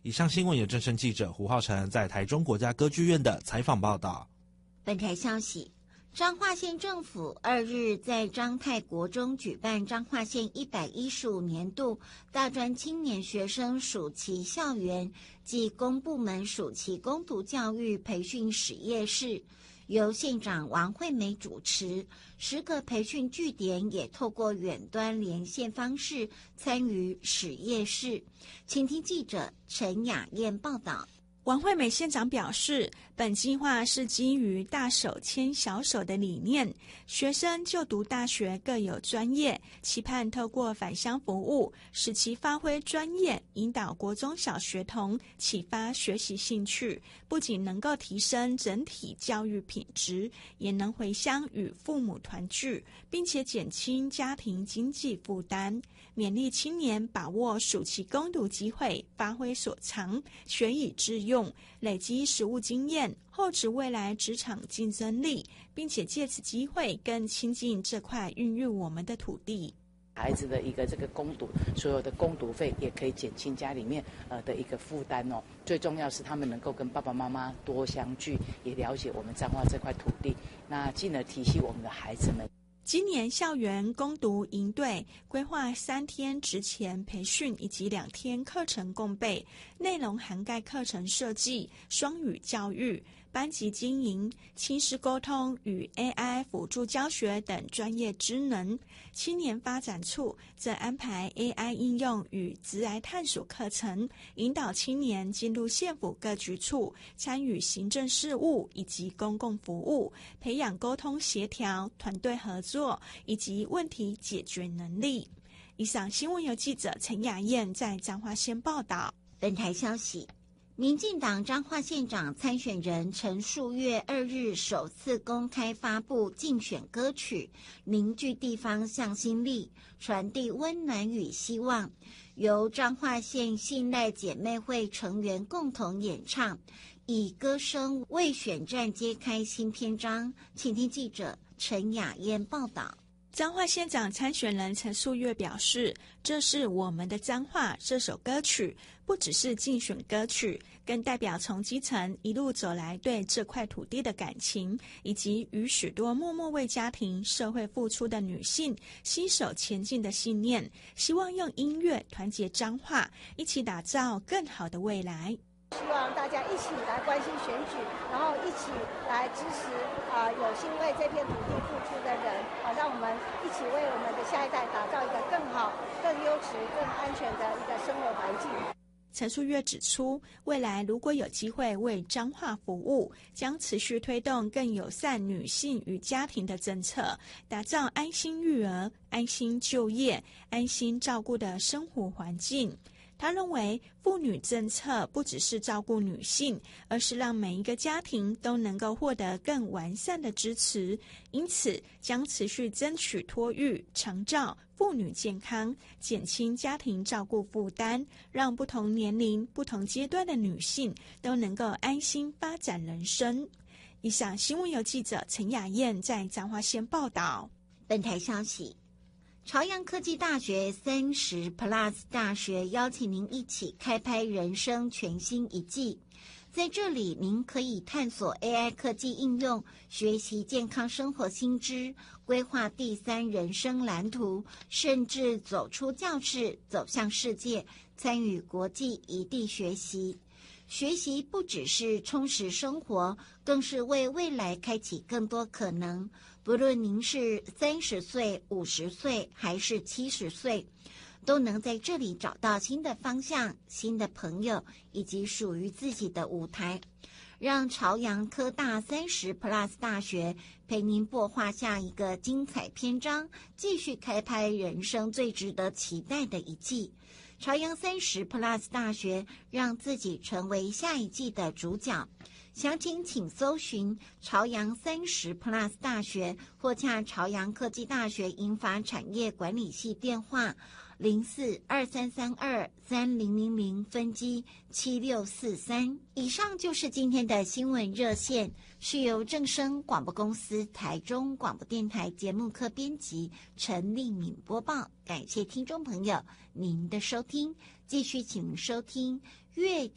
以上新闻由正声记者胡浩成在台中国家歌剧院的采访报道。 本台消息，彰化县政府2日在彰泰国中举办彰化县115年度大专青年学生暑期校园及公部门暑期攻读教育培训实业室，由县长王惠美主持，10个培训据点也透过远端连线方式参与实业室。请听记者陈雅燕报道。 王惠美县长表示，本计划是基于大手牵小手的理念，学生就读大学各有专业，期盼透过返乡服务，使其发挥专业，引导国中小学童启发学习兴趣，不仅能够提升整体教育品质，也能回乡与父母团聚，并且减轻家庭经济负担，勉励青年把握暑期攻读机会，发挥所长，学以致用，累积实务经验，厚植未来职场竞争力，并且借此机会更亲近这块孕育我们的土地。 孩子的一个这个攻读，所有的攻读费也可以减轻家里面的一个负担哦。最重要是他们能够跟爸爸妈妈多相聚，也了解我们彰化这块土地，那进而提携我们的孩子们。 今年校园攻读营队规划3天职前培训以及2天课程共备，内容涵盖课程设计、双语教育、班级经营、亲师沟通与 AI 辅助教学等专业职能。青年发展处则安排 AI 应用与职涯探索课程，引导青年进入县府各局处，参与行政事务以及公共服务，培养沟通协调、团队合作以及问题解决能力。以上新闻由记者陈雅燕在彰化县报道。 本台消息，民进党彰化县长参选人陈树月2日首次公开发布竞选歌曲，凝聚地方向心力，传递温暖与希望，由彰化县信赖姐妹会成员共同演唱，以歌声为选战揭开新篇章。请听记者陈雅燕报道。 彰化县长参选人陈树月表示，这是我们的彰化这首歌曲不只是竞选歌曲，更代表从基层一路走来对这块土地的感情，以及与许多默默为家庭社会付出的女性携手前进的信念，希望用音乐团结彰化，一起打造更好的未来。 希望大家一起来关心选举，然后一起来支持有心为这片土地付出的人，让我们一起为我们的下一代打造一个更好、更优质、更安全的一个生活环境。 陈树月指出，未来如果有机会为彰化服务，将持续推动更友善女性与家庭的政策，打造安心育儿、安心就业、安心照顾的生活环境。他认为妇女政策不只是照顾女性，而是让每一个家庭都能够获得更完善的支持，因此将持续争取托育、长照、妇女健康，减轻家庭照顾负担，让不同年龄、不同阶段的女性都能够安心发展人生。以上新闻由记者陈雅燕在彰化县报道。 本台消息，朝阳科技大学30+ 大学邀请您一起开拍人生全新一季，在这里您可以探索 AI 科技应用，学习健康生活新知，规划第3人生蓝图，甚至走出教室，走向世界，参与国际异地学习。学习不只是充实生活，更是为未来开启更多可能。不论您是30岁、50岁还是70岁，都能在这里找到新的方向、新的朋友以及属于自己的舞台。让朝阳科大30+ 大学陪您擘画下一个精彩篇章，继续开拍人生最值得期待的一季。朝阳30+ 大学让自己成为下一季的主角。详情请搜寻朝阳30+ 大学，或洽朝阳科技大学英法产业管理系电话0423323000分机7643。以上就是今天的新闻热线，是由正声广播公司台中广播电台节目科编辑陈丽敏播报。感谢听众朋友您的收听，继续请收听乐